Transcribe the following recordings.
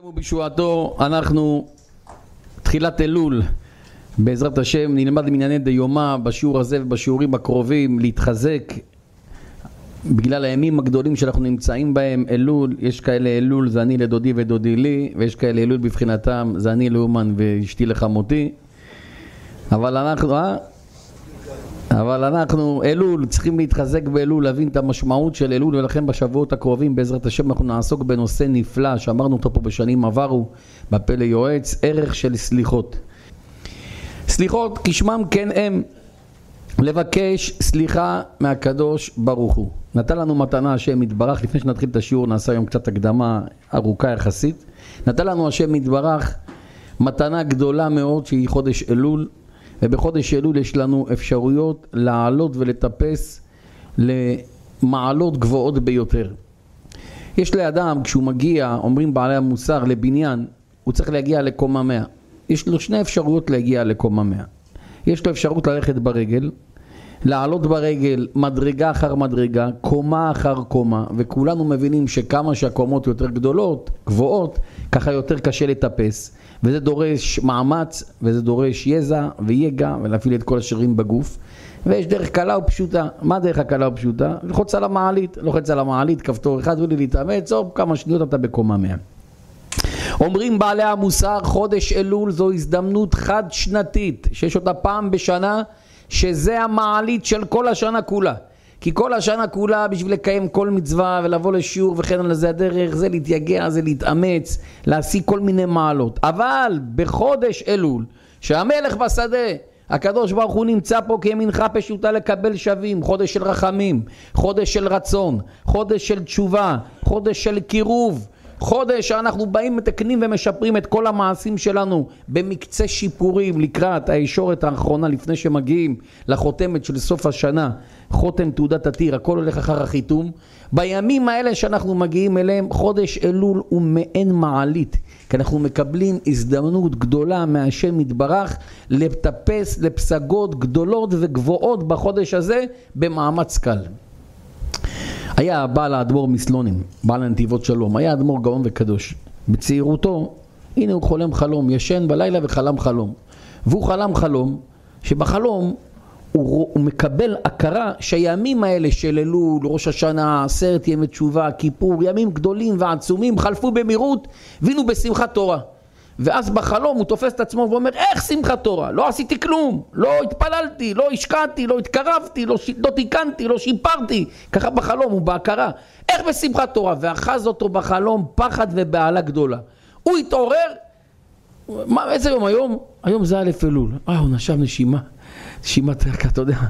ובישועתו אנחנו תחילת אלול, בעזרת השם נלמד מענייני דיומא בשיעור הזה ובשיעורים הקרובים, להתחזק בגלל הימים הגדולים שאנחנו נמצאים בהם. אלול, יש כאלה אלול זה אני לדודי ודודי לי, ויש כאלה אלול בבחינתם זה אני לאומן ואשתי לחמותי. אבל אנחנו אלול צריכים להתחזק באלול, להבין את המשמעות של אלול, ולכן בשבועות הקרובים בעזרת השם אנחנו נעסוק בנושא נפלא שאמרנו אותו פה בשנים עברו בפלא יועץ, ערך של סליחות. סליחות כשמם כן הם, לבקש סליחה מהקדוש ברוך הוא. נתן לנו מתנה השם יתברך. לפני שנתחיל את השיעור נעשה היום קצת הקדמה ארוכה יחסית. נתן לנו השם יתברך מתנה גדולה מאוד שהיא חודש אלול, ובחודש אלול יש לנו אפשרויות לעלות ולטפס למעלות גבוהות ביותר. יש לאדם כשהוא מגיע, אומרים בעלי המוסר, לבניין, הוא צריך להגיע לקומה 100. יש לו שני אפשרויות להגיע לקומה 100. יש לו אפשרות ללכת ברגל, לעלות ברגל מדרגה אחר מדרגה, קומה אחר קומה, וכולנו מבינים שכמה שהקומות יותר גדולות, גבוהות, ככה יותר קשה לטפס, וזה דורש מאמץ, וזה דורש יזע ויגע, ולהפעיל את כל השרירים בגוף. ויש דרך קלה ופשוטה. מה הדרך הקלה ופשוטה? ללחוץ על המעלית, לוחץ על המעלית, כפתור אחד ולהתאמץ, או כמה שניות אתה בקומה 100. אומרים בעלי המוסר, חודש אלול זו הזדמנות חד שנתית, שיש אותה פעם בשנה, שזה המעלית של כל השנה כולה. כי כל השנה כולה בשביל לקיים כל מצווה ולבוא לשיעור וכן על זה הדרך, זה להתייגע, זה להתאמץ, להשיג כל מיני מעלות. אבל בחודש אלול, שהמלך בשדה, הקדוש ברוך הוא נמצא פה כימינך פשוטה לקבל שווים, חודש של רחמים, חודש של רצון, חודש של תשובה, חודש של קירוב, חודש שאנחנו באים מתקנים ומשפרים את כל המעשים שלנו במקצה שיפורים לקראת הישורת האחרונה לפני שמגיעים לחותמת של סוף השנה, חותם תעודת עתיר, הכל הולך אחר החיתום. בימים האלה שאנחנו מגיעים אליהם, חודש אלול הוא מעין מעלית, כי אנחנו מקבלים הזדמנות גדולה מהשם יתברך לטפס לפסגות גדולות וגבוהות בחודש הזה במאמץ קל. היה בעל האדמו"ר מסלונים, בעל הנתיבות שלום, היה אדמו"ר גאון וקדוש. בצעירותו, הנה הוא חולם חלום, ישן בלילה וחלם חלום. והוא חלם חלום, שבחלום הוא מקבל הכרה שהימים האלה של אלול, ראש השנה, 10 ימי תשובה, כיפור, ימים גדולים ועצומים, חלפו במהירות, והיינו בשמחת תורה. ואז בחלום הוא תופס את עצמו ואומר, איך שמחת תורה? לא עשיתי כלום, לא התפללתי, לא השקעתי, לא התקרבתי, לא תיקנתי, לא שיפרתי. ככה בחלום הוא בהכרה. איך בשמחת תורה? ואחז אותו בחלום פחד ובעלה גדולה. הוא התעורר, איזה יום היום? היום זה א' אלול. הוא נשם נשימת, אתה יודע,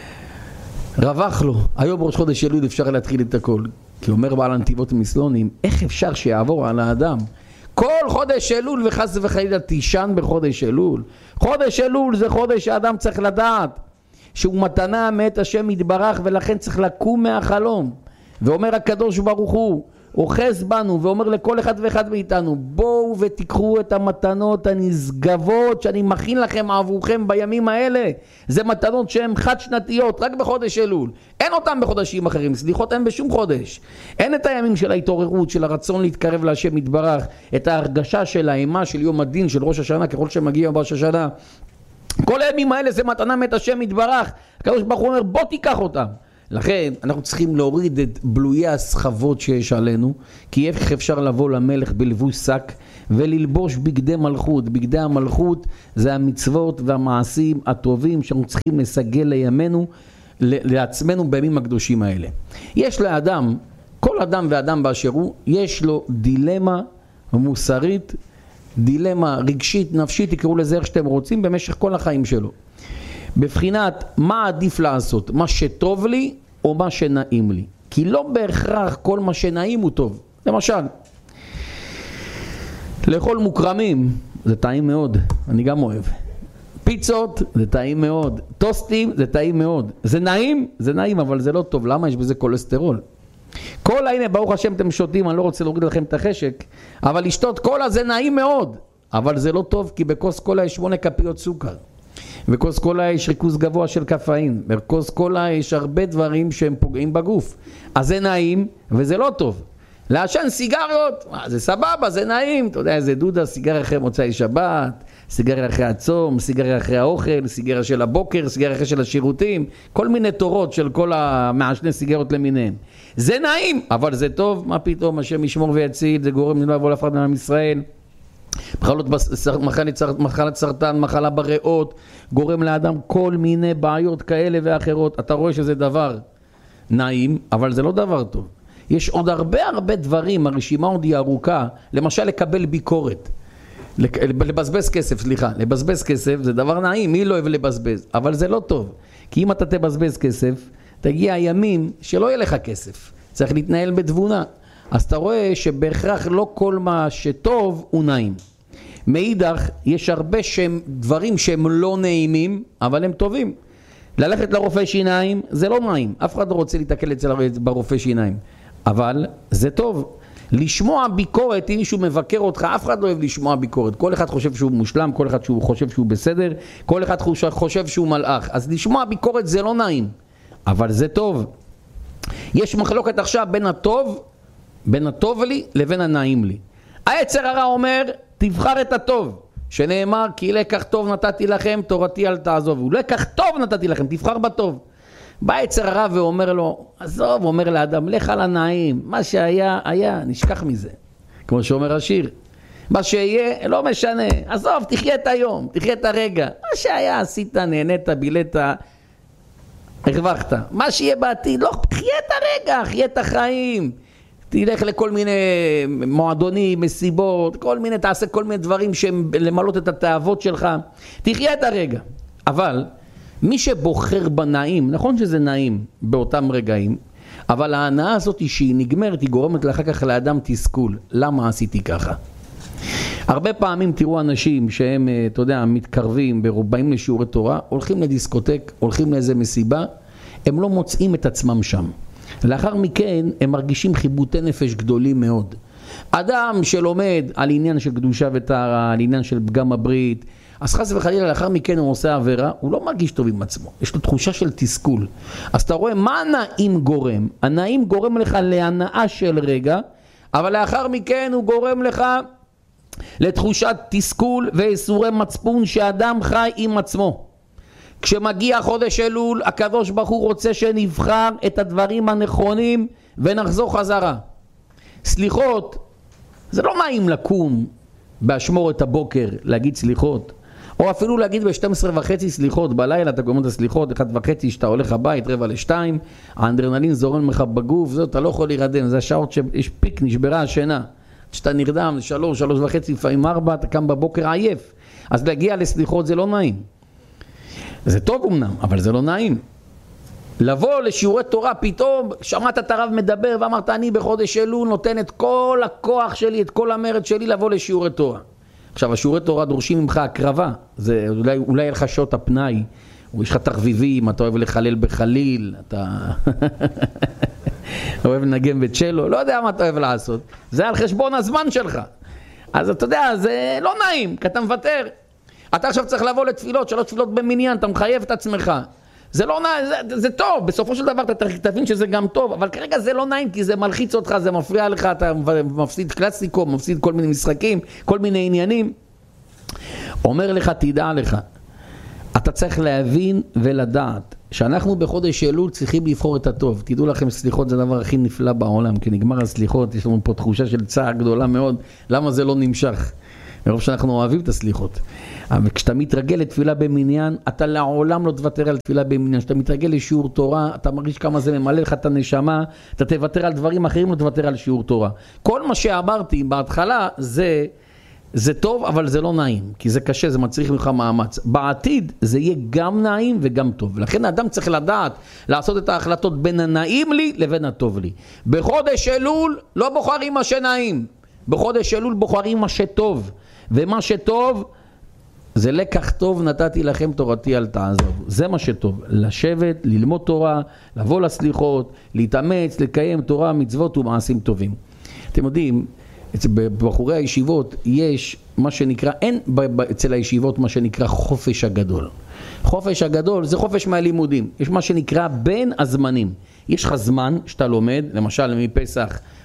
רווח לו. היום ראש חודש אלול אפשר להתחיל את הכל. כי אומר בעל הנתיבות מסלונים, איך אפשר שיעבור על האדם? כל חודש אלול וחס וחלילה תישן בחודש אלול. חודש אלול זה חודש שאדם צריך לדעת שהוא מתנה מאת השם יתברך, ולכן צריך לקום מהחלום. ואומר הקדוש ברוך הוא, אוחז בנו ואומר לכל אחד ואחד מאיתנו, בואו ותיקחו את המתנות הנשגבות שאני מכין לכם עבורכם בימים האלה. זה מתנות שהן חד שנתיות, רק בחודש אלול. אין אותם בחודשים אחרים, סליחות אין בשום חודש. אין את הימים של ההתעוררות, של הרצון להתקרב להשם יתברך, את ההרגשה של האימה של יום הדין של ראש השנה ככל שמגיע ראש השנה. כל הימים האלה זה מתנה מאת השם יתברך. הקדוש ברוך הוא אומר בוא תיקח אותם. לכן אנחנו צריכים להוריד את בלויי הסחבות שיש עלינו, כי איך אפשר לבוא למלך בלבוש שק וללבוש בגדי מלכות. בגדי המלכות זה המצוות והמעשים הטובים שאנחנו צריכים לסגל לימינו, לעצמנו בימים הקדושים האלה. יש לאדם, כל אדם ואדם באשר הוא, יש לו דילמה מוסרית, דילמה רגשית, נפשית, תקראו לזה איך שאתם רוצים, במשך כל החיים שלו. בבחינת מה עדיף לעשות, מה שטוב לי או מה שנעים לי. כי לא בהכרח כל מה שנעים הוא טוב. למשל, לאכול מוקרמים זה טעים מאוד, אני גם אוהב. פיצות זה טעים מאוד, טוסטים זה טעים מאוד. זה נעים? זה נעים, אבל זה לא טוב. למה? יש בזה כולסטרול. קולה, הנה ברוך השם אתם שותים, אני לא רוצה להוריד לכם את החשק, אבל לשתות קולה זה נעים מאוד, אבל זה לא טוב, כי בכוס קולה יש 8 כפיות סוכר. בכוס קולה יש ריכוז גבוה של קפאין, בכוס קולה יש הרבה דברים שהם פוגעים בגוף. אז זה נעים וזה לא טוב. לעשן סיגריות, זה סבבה, זה נעים, אתה יודע, זה דודה, סיגריה אחרי מוצאי שבת, סיגריה אחרי הצום, סיגריה אחרי האוכל, סיגריה של הבוקר, סיגריה אחרי של השירותים, כל מיני תורות של כל המעשני סיגריות למיניהם. זה נעים, אבל זה טוב, מה פתאום, השם ישמור ויציל, זה גורם לא לבוא להפרד מעם ישראל. מחלת סרטן, מחלה בריאות, גורם לאדם כל מיני בעיות כאלה ואחרות. אתה רואה שזה דבר נעים, אבל זה לא דבר טוב. יש עוד הרבה דברים, הרשימה עוד היא ארוכה, למשל לקבל ביקורת, לבזבז כסף זה דבר נעים, מי לא אוהב לבזבז, אבל זה לא טוב, כי אם אתה תבזבז כסף, תגיע הימים שלא יהיה לך כסף, צריך להתנהל בתבונה, אז אתה רואה שבהכרח לא כל מה שטוב הוא נעים. מאידך, יש הרבה דברים שהם לא נעימים, אבל הם טובים. ללכת לרופא שיניים זה לא נעים, אף אחד לא רוצה להתקל ברופא שיניים, אבל זה טוב. לשמוע ביקורת, אם מישהו מבקר אותך, אף אחד לא אוהב לשמוע ביקורת. כל אחד חושב שהוא מושלם, כל אחד חושב שהוא בסדר, כל אחד חושב שהוא מלאך. אז לשמוע ביקורת זה לא נעים, אבל זה טוב. יש מחלוקת עכשיו בין הטוב לי לבין הנעים לי. היצר הרע אומר, תבחר את הטוב, שנאמר, כי לקח טוב נתתי לכם, תורתי אל תעזובו. לקח טוב נתתי לכם, תבחר בטוב. בא יצר הרע ואומר לו, עזוב, אומר לאדם, לך על הנעים, מה שהיה, היה, נשכח מזה. כמו שאומר השיר, מה שיהיה, לא משנה, עזוב, תחיה את היום, תחיה את הרגע. מה שהיה, עשית, נהנית, בילית, הרווחת. מה שיהיה בעתיד, לא, תחיה את הרגע, תחיה את החיים. תלך לכל מיני מועדונים, מסיבות, כל מיני, תעשה כל מיני דברים שהם למלות את התאוות שלך. תחיה את הרגע. אבל מי שבוחר בנעים, נכון שזה נעים באותם רגעים, אבל ההנאה הזאת שהיא נגמרת, היא גורמת לאחר כך לאדם תסכול. למה עשיתי ככה? הרבה פעמים תראו אנשים שהם, אתה יודע, מתקרבים, באים לשיעורי תורה, הולכים לדיסקוטק, הולכים לאיזה מסיבה, הם לא מוצאים את עצמם שם. לאחר מכן הם מרגישים חיבוטי נפש גדולים מאוד. אדם שלומד על עניין של קדושה וטהרה, על עניין של פגם הברית, אז חס וחלילה לאחר מכן הוא עושה עבירה, הוא לא מרגיש טוב עם עצמו, יש לו תחושה של תסכול. אז אתה רואה מה הנעים גורם? הנעים גורם לך להנאה של רגע, אבל לאחר מכן הוא גורם לך לתחושת תסכול ואיסורי מצפון שאדם חי עם עצמו. כשמגיע חודש אלול, הקדוש ברוך הוא רוצה שנבחר את הדברים הנכונים ונחזור חזרה. סליחות, זה לא נעים לקום באשמורת הבוקר, להגיד סליחות, או אפילו להגיד ב-12:30 סליחות, בלילה אתה גומר את הסליחות, 1:30 שאתה הולך הבית, 1:45, האנדרנלין זורם לך בגוף, זה אתה לא יכול להירדם, זה השעות שיש פיק, נשברה השינה, כשאתה נרדם, 3:30, לפעמים 4, אתה קם בבוקר עייף, אז להגיע לסליחות זה לא נעים. זה טוב אמנם, אבל זה לא נעים. לבוא לשיעורי תורה, פתאום שמעת את הרב מדבר ואמרת, אני בחודש אלול נותן את כל הכוח שלי, את כל המרד שלי לבוא לשיעורי תורה. עכשיו, השיעורי תורה דורשים ממך הקרבה, זה אולי יהיה לך שעות הפנאי, או יש לך תחביבים, אתה אוהב לחלל בחליל, אתה אוהב לנגן בצ'לו, לא יודע מה אתה אוהב לעשות, זה על חשבון הזמן שלך. אז אתה יודע, זה לא נעים, כי אתה מוותר. אתה עכשיו צריך לבוא לתפילות, 3 תפילות במניין, אתה מחייב את עצמך. זה לא נעים, זה טוב, בסופו של דבר אתה תבין שזה גם טוב, אבל כרגע זה לא נעים, כי זה מלחיץ אותך, זה מפריע לך, אתה מפסיד קלאסיקו, מפסיד כל מיני משחקים, כל מיני עניינים. אומר לך, תדע לך, אתה צריך להבין ולדעת, שאנחנו בחודש אלול צריכים לבחור את הטוב. תדעו לכם, סליחות זה הדבר הכי נפלא בעולם, כי נגמר הסליחות, יש לנו פה תחושה של צער גדולה מאוד, למה זה לא נמשך? מרוב שאנחנו אוהבים את הסליחות. אבל כשאתה מתרגל לתפילה במניין, אתה לעולם לא תוותר על תפילה במניין. כשאתה מתרגל לשיעור תורה, אתה מרגיש כמה זה ממלא לך את הנשמה, אתה תוותר על דברים אחרים, לא תוותר על שיעור תורה. כל מה שאמרתי בהתחלה זה טוב, אבל זה לא נעים, כי זה קשה, זה מצריך ממך מאמץ. בעתיד זה יהיה גם נעים וגם טוב. לכן האדם צריך לדעת לעשות את ההחלטות בין הנעים לי לבין הטוב לי. בחודש אלול לא בוחרים מה שנעים. בחודש אלול בוחרים מה שטוב. ומה שטוב זה לקח טוב נתתי לכם תורתי אל תעזוב. זה מה שטוב, לשבת, ללמוד תורה, לבוא לסליחות, להתאמץ, לקיים תורה, מצוות ומעשים טובים. אתם יודעים, בבחורי הישיבות יש מה שנקרא, אין אצל הישיבות מה שנקרא חופש הגדול. חופש הגדול זה חופש מהלימודים, יש מה שנקרא בין הזמנים. יש לך זמן שאתה לומד, למשל מפסח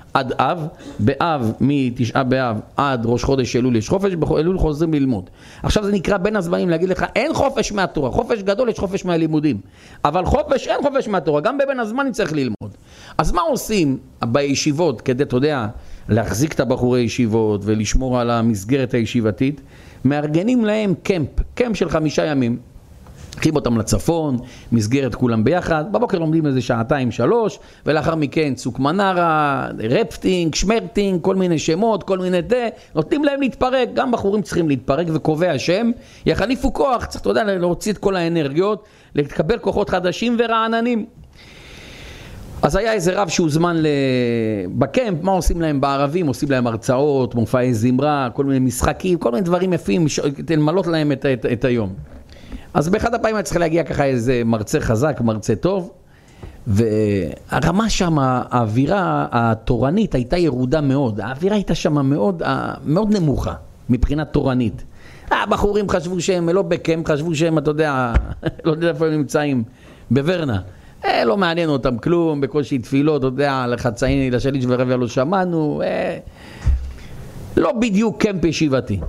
עד אב, באב מתשעה באב עד ראש חודש אלול יש חופש, באלול חוזרים ללמוד. עכשיו זה נקרא בין הזמנים להגיד לך, אין חופש מהתורה, חופש גדול יש חופש מהלימודים, אבל חופש אין חופש מהתורה, גם בבין הזמנים צריך ללמוד. אז מה עושים בישיבות כדי, אתה יודע, להחזיק את הבחורי ישיבות ולשמור על המסגרת הישיבתית? מארגנים להם קמפ של 5 ימים. לוקחים אותם לצפון, מסגרת כולם ביחד, בבוקר לומדים איזה 2-3 שעתיים, ולאחר מכן צוק מנרה, רפטינג, שמרטינג, כל מיני שמות, כל מיני נותנים להם להתפרק, גם בחורים צריכים להתפרק וקובע השם, יחליפו כוח, צריך, אתה יודע, להוציא את כל האנרגיות, לקבל כוחות חדשים ורעננים. אז היה איזה רב שהוזמן בקמפ, מה עושים להם בערבים? עושים להם הרצאות, מופעי זמרה, כל מיני משחקים, כל מיני דברים יפים, למלות להם את היום. אז באחד הפעמים היה צריך להגיע ככה איזה מרצה חזק, מרצה טוב, והרמה שם, האווירה התורנית הייתה ירודה מאוד, האווירה הייתה שם מאוד נמוכה מבחינה תורנית. הבחורים חשבו שהם לא בקמפ, חשבו שהם, אתה יודע, לא יודע איפה הם נמצאים, בוורנה. לא מעניין אותם כלום, בקושי תפילות, אתה יודע, לחצאיני, לשליש ורביה לא שמענו, לא בדיוק קמפ ישיבתי.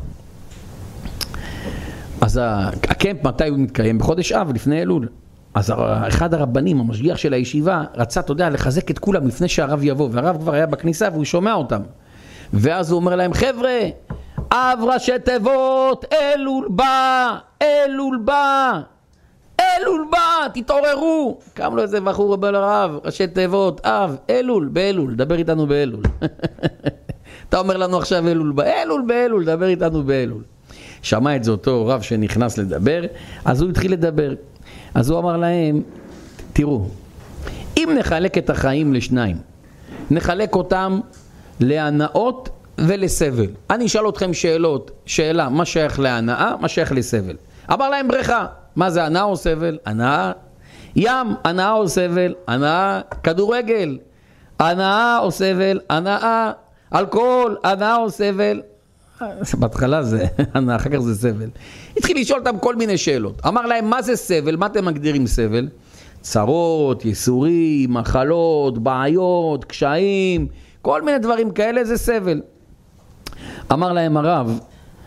אז הקמפ מתי הוא מתקיים? בחודש אב, לפני אלול. אז אחד הרבנים, המשגיח של הישיבה, רצה, אתה יודע, לחזק את כולם לפני שהרב יבוא, והרב כבר היה בכניסה והוא שומע אותם. ואז הוא אומר להם, חבר'ה, אב ראשי תיבות, אלול בא, אלול בא, אלול בא, תתעוררו. קם לו איזה בחור רבל הרב, ראשי תיבות, אב, אלול, באלול, דבר איתנו באלול. אתה אומר לנו עכשיו אלול בא, אלול באלול, דבר איתנו באלול. שמע את זה אותו רב שנכנס לדבר, אז הוא התחיל לדבר. אז הוא אמר להם, תראו, אם נחלק את החיים לשניים, נחלק אותם להנאות ולסבל. אני אשאל אתכם שאלה, מה שייך להנאה, מה שייך לסבל? אמר להם בריכה, מה זה הנאה או סבל? הנאה. ים, הנאה או סבל? הנאה. כדורגל, הנאה או סבל? הנאה. אלכוהול, הנאה או סבל? בהתחלה זה הנאה, אחר כך זה סבל. התחיל לשאול אותם כל מיני שאלות. אמר להם, מה זה סבל? מה אתם מגדירים סבל? צרות, יסורים, מחלות, בעיות, קשיים, כל מיני דברים כאלה זה סבל. אמר להם הרב,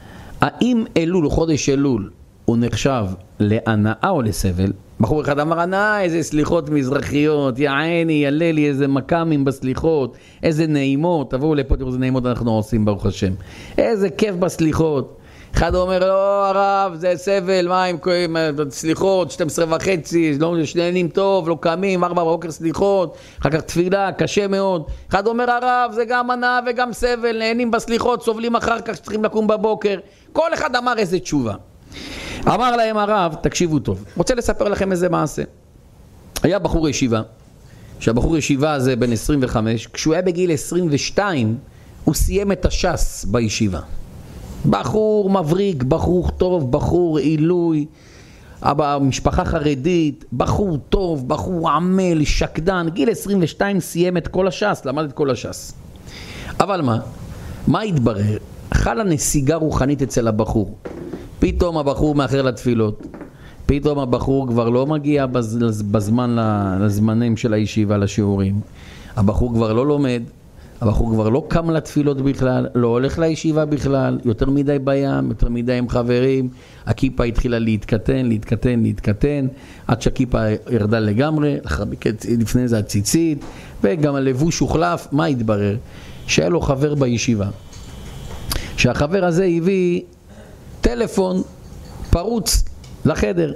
האם אלול, חודש אלול, הוא נחשב להנאה או לסבל? בחור אחד אמר, הנאה, איזה סליחות מזרחיות, יעני, יעלה לי איזה מקמים בסליחות, איזה נעימות, תבואו לפה, תראו איזה נעימות אנחנו עושים, ברוך השם. איזה כיף בסליחות. אחד אומר, לא הרב, זה סבל, מה עם סליחות, 12:30, לא שנהנים טוב, לא קמים, 4 בבוקר סליחות, אחר כך תפילה, קשה מאוד. אחד אומר, הרב, זה גם הנאה וגם סבל, נהנים בסליחות, סובלים אחר כך, צריכים לקום בבוקר. כל אחד אמר איזה תשובה. אמר להם הרב, תקשיבו טוב, רוצה לספר לכם איזה מעשה. היה בחור ישיבה, שהבחור ישיבה הזה בן 25, כשהוא היה בגיל 22, הוא סיים את הש"ס בישיבה. בחור מבריק, בחור טוב, בחור עילוי, משפחה חרדית, בחור טוב, בחור עמל, שקדן, גיל 22 סיים את כל הש"ס, למד את כל הש"ס. אבל מה התברר? חלה נסיגה רוחנית אצל הבחור. פתאום הבחור מאחר לתפילות, פתאום הבחור כבר לא מגיע לזמנים של הישיבה, לשיעורים. הבחור כבר לא לומד, הבחור כבר לא קם לתפילות בכלל, לא הולך לישיבה בכלל, יותר מדי בים, יותר מדי עם חברים, הכיפה התחילה להתקטן, עד שהכיפה ירדה לגמרי, לפני זה הציצית, וגם הלבוש הוחלף. מה התברר? שהיה לו חבר בישיבה, שהחבר הזה הביא טלפון פרוץ לחדר,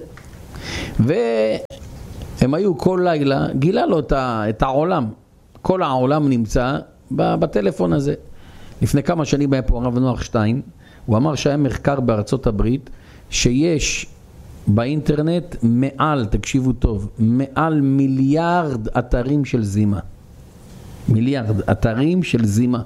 והם היו כל לילה, גילה לו את העולם, כל העולם נמצא בטלפון הזה. לפני כמה שנים היה פה הרב נוח שטיין, הוא אמר שהיה מחקר בארצות הברית שיש באינטרנט תקשיבו טוב, מעל 1,000,000,000 אתרים של זימה. 1,000,000,000 אתרים של זימה.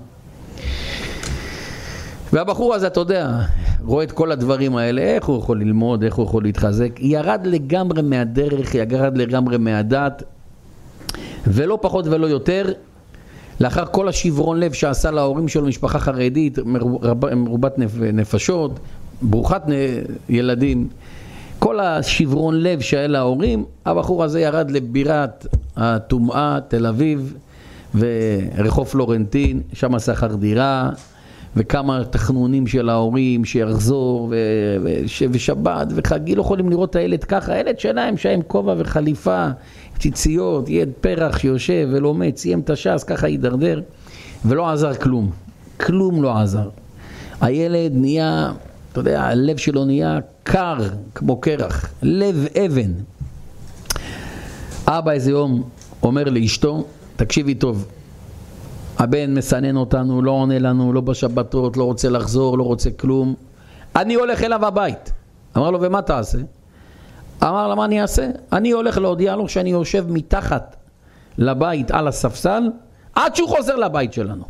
והבחור הזה, אתה יודע, רואה את כל הדברים האלה, איך הוא יכול ללמוד, איך הוא יכול להתחזק, ירד לגמרי מהדרך, ירד לגמרי מהדת, ולא פחות ולא יותר, לאחר כל השברון לב שעשה להורים שלו, משפחה חרדית, מרובת נפשות, ברוכת ילדים, כל השברון לב שהיה להורים, הבחור הזה ירד לבירת הטומאה, תל אביב, ורחוב פלורנטין, שם שכר דירה, וכמה תכנונים של ההורים שיחזור, ושבת וחגי, לא יכולים לראות את הילד ככה, הילד שלהם שהם כובע וחליפה, ציציות, ילד פרח שיושב ולומד, סיים את הש"ס, ככה יידרדר, ולא עזר כלום, כלום לא עזר. הילד נהיה, אתה יודע, הלב שלו נהיה קר כמו קרח, לב אבן. אבא איזה יום אומר לאשתו, תקשיבי טוב, הבן מסנן אותנו, לא עונה לנו, לא בשבתות, לא רוצה לחזור, לא רוצה כלום. אני הולך אליו הבית. אמר לו, ומה תעשה? אמר לה, מה אני אעשה? אני הולך להודיע לו שאני יושב מתחת לבית על הספסל, עד שהוא חוזר לבית שלנו.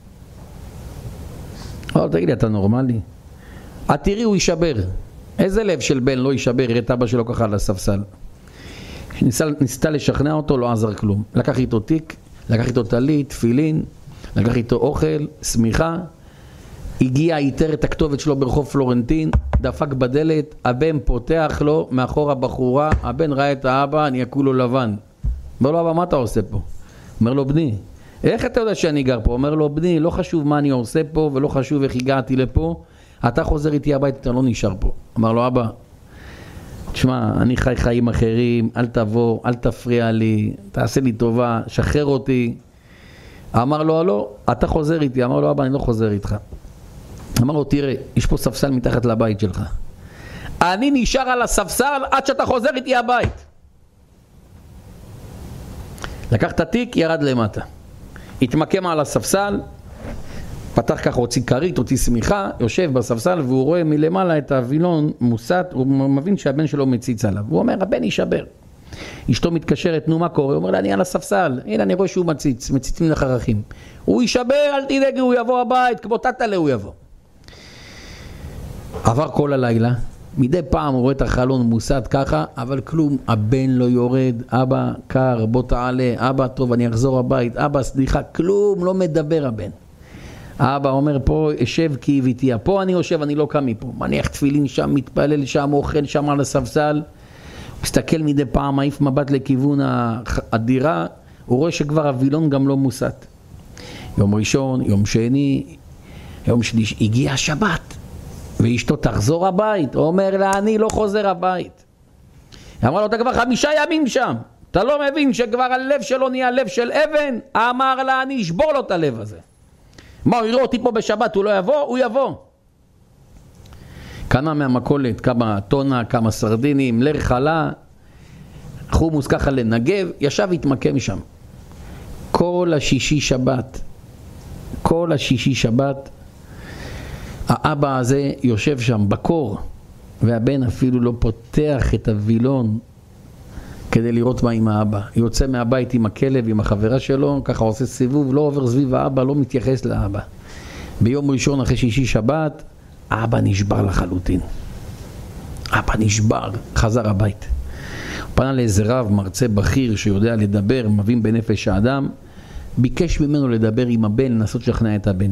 תגיד לי, אתה נורמלי? תראי, הוא יישבר. איזה לב של בן לא יישבר, את אבא שלו ככה על הספסל. ניסתה לשכנע אותו, לא עזר כלום. לקח איתו תיק, לקח איתו טלית, תפילין, לקח איתו אוכל, סמיכה, הגיע, איתר את הכתובת שלו ברחוב פלורנטין, דפק בדלת, הבן פותח לו, מאחור הבחורה, הבן ראה את האבא, נהיה כולו לבן. אומר לו, אבא, מה אתה עושה פה? אומר לו, בני, איך אתה יודע שאני גר פה? אומר לו, בני, לא חשוב מה אני עושה פה, ולא חשוב איך הגעתי לפה, אתה חוזר איתי הביתה, אתה לא נשאר פה. אמר לו, אבא, תשמע, אני חי חיים אחרים, אל תבוא, אל תפריע לי, תעשה לי טובה, שחרר אותי. אמר לו, לא, אתה חוזר איתי. אמר לו, אבא, אני לא חוזר איתך. אמר לו, תראה, יש פה ספסל מתחת לבית שלך. אני נשאר על הספסל עד שאתה חוזר איתי הבית. לקח את התיק, ירד למטה. התמקם על הספסל, פתח ככה, הוציא כרית, הוציא סמיכה, יושב בספסל והוא רואה מלמעלה את הווילון מוסת, הוא מבין שהבן שלו מציץ עליו. הוא אומר, הבן יישבר. אשתו מתקשרת, נו מה קורה? הוא אומר לה, אני על הספסל, הנה אני רואה שהוא מציץ, מציצים לחרכים. הוא יישבר, אל תדאגי, הוא יבוא הבית, כמו תתלה הוא יבוא. עבר כל הלילה, מדי פעם הוא רואה את החלון מוסת ככה, אבל כלום, הבן לא יורד, אבא קר, בוא תעלה, אבא טוב, אני אחזור הבית, אבא סליחה, כלום, לא מדבר הבן. האבא אומר, פה אשב כי הביתי, פה אני יושב, אני לא קם מפה, מניח תפילין שם, מתפלל שם, אוכל שם על הספסל, מסתכל מדי פעם, מעיף מבט לכיוון הדירה, הוא רואה שכבר הווילון גם לא מוסת. יום ראשון, יום שני, יום שלישי, הגיע השבת, ואשתו תחזור הבית, הוא אומר לה, אני לא חוזר הבית. אמר לו, אתה כבר 5 ימים שם, אתה לא מבין שכבר הלב שלו נהיה לב של אבן? אמר לה, אני אשבור לו את הלב הזה. מה, הוא יראה אותי פה בשבת, הוא לא יבוא? הוא יבוא. קנה מהמכולת כמה טונה, כמה סרדינים, לר חלה, חומוס ככה לנגב, ישב והתמקם שם. כל השישי שבת, האבא הזה יושב שם בקור, והבן אפילו לא פותח את הווילון כדי לראות מה עם האבא. יוצא מהבית עם הכלב, עם החברה שלו, ככה עושה סיבוב, לא עובר סביב האבא, לא מתייחס לאבא. ביום ראשון אחרי שישי שבת, האבא נשבר לחלוטין. אבא נשבר, חזר הבית. הוא פנה לאיזה רב, מרצה בכיר שיודע לדבר, מבין בנפש האדם, ביקש ממנו לדבר עם הבן, לנסות לשכנע את הבן.